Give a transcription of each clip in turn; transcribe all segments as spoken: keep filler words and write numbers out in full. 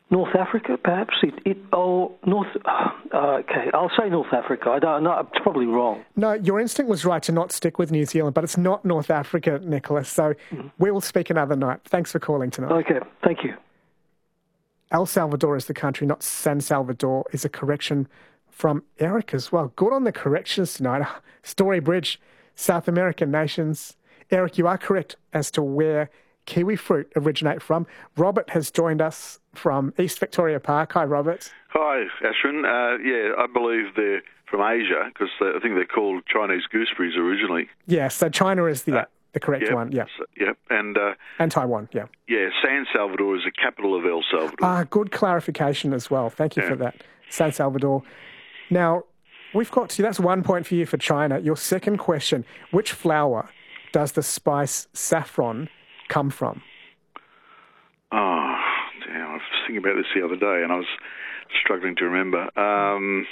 North Africa, perhaps? It, it, oh, North... Uh, okay, I'll say North Africa. I don't know. It's probably wrong. No, your instinct was right to not stick with New Zealand, but it's not North Africa, Nicholas. So mm. we will speak another night. Thanks for calling tonight. Okay, thank you. El Salvador is the country, not San Salvador, is a correction from Eric as well. Good on the corrections tonight. Story Bridge, South American nations. Eric, you are correct as to where kiwi fruit originate from. Robert has joined us from East Victoria Park. Hi, Robert. Hi, Ashwin. Uh, yeah, I believe they're from Asia because I think they're called Chinese gooseberries originally. Yeah, so China is the uh, the correct yep, one. Yeah. So, yep, and uh, and Taiwan. Yeah. Yeah, San Salvador is the capital of El Salvador. Ah, good clarification as well. Thank you yeah. for that, San Salvador. Now we've got to. That's one point for you for China. Your second question: which flower does the spice saffron come from? Oh, damn. I was thinking about this the other day and I was struggling to remember. Um,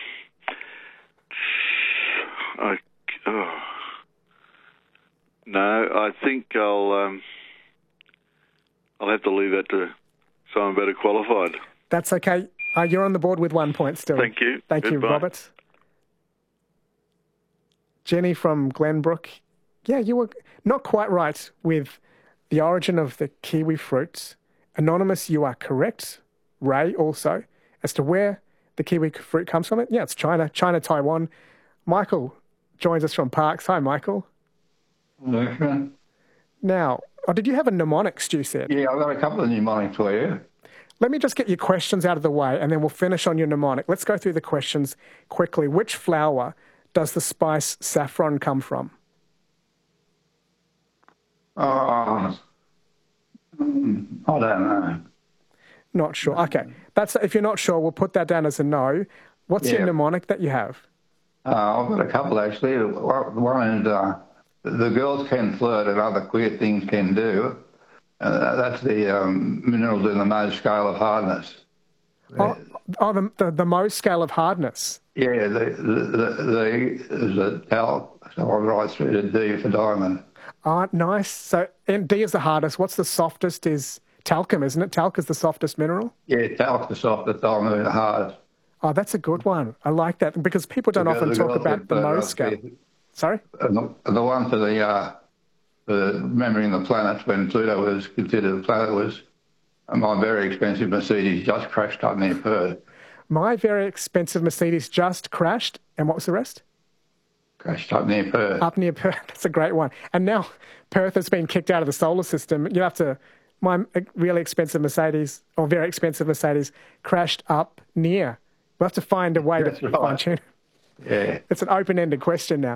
I, oh. No, I think I'll um, I'll have to leave that to someone better qualified. That's okay. Uh, you're on the board with one point still. Thank you. Thank Goodbye. you, Robert. Jenny from Glenbrook. Yeah, you were not quite right with the origin of the kiwi fruit. Anonymous, you are correct. Ray also, as to where the kiwi fruit comes from. It Yeah, it's China, China, Taiwan. Michael joins us from Parkes. Hi, Michael. Okay. Now, oh, did you have a mnemonic, Stu said? Yeah, I've got a couple of mnemonics for you. Let me just get your questions out of the way and then we'll finish on your mnemonic. Let's go through the questions quickly. Which flower does the spice saffron come from? Oh, I don't know. Not sure. Okay. That's if you're not sure, we'll put that down as a no. What's yeah. your mnemonic that you have? Uh, I've got a couple, actually. One is uh, the girls can flirt and other queer things can do. Uh, that's the um, minerals in the Mohs scale of hardness. Oh, oh the, the, the Mohs scale of hardness. Yeah, the, the, the, the is a talc, so I'll write through the D for diamond. Oh, nice. So and D is the hardest. What's the softest is talcum, isn't it? Talc is the softest mineral? Yeah, talc's the softest, diamond is the hardest. Oh, that's a good one. I like that because people don't the, often the talk about the Mohs scale. Sorry? And the, the one for the, uh, the remembering the planets when Pluto was considered a planet was my very expensive Mercedes just crashed up near Perth. My very expensive Mercedes just crashed. And what was the rest? Crashed up near Perth. Up near Perth. That's a great one. And now Perth has been kicked out of the solar system. You have to, my really expensive Mercedes, or very expensive Mercedes, crashed up near. We'll have to find a way That's to right. fine-tune it. Yeah. It's an open-ended question now.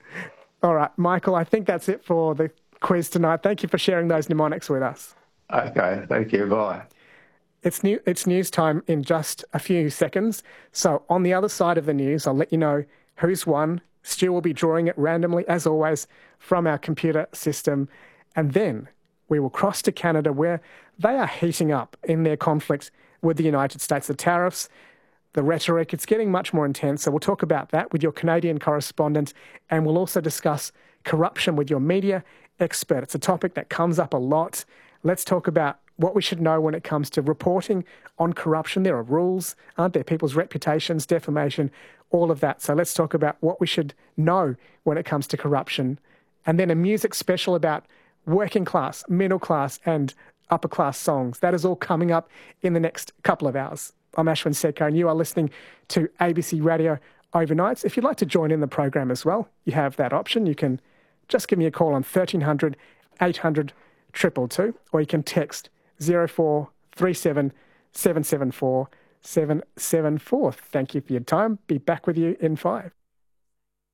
All right, Michael, I think that's it for the quiz tonight. Thank you for sharing those mnemonics with us. Okay, thank you. Bye. It's new. It's news time in just a few seconds. So on the other side of the news, I'll let you know who's won. Stu will be drawing it randomly, as always, from our computer system. And then we will cross to Canada, where they are heating up in their conflict with the United States. The tariffs, the rhetoric, it's getting much more intense. So we'll talk about that with your Canadian correspondent, and we'll also discuss corruption with your media expert. It's a topic that comes up a lot. Let's talk about what we should know when it comes to reporting on corruption. There are rules, aren't there? People's reputations, defamation, all of that. So let's talk about what we should know when it comes to corruption. And then a music special about working class, middle class and upper class songs. That is all coming up in the next couple of hours. I'm Ashwin Sekhar and you are listening to A B C Radio Overnights. If you'd like to join in the program as well, you have that option. You can just give me a call on thirteen hundred, eight hundred, two two two, or you can text zero four three seven, seven seven four, seven seven four. Thank you for your time. Be back with you in five.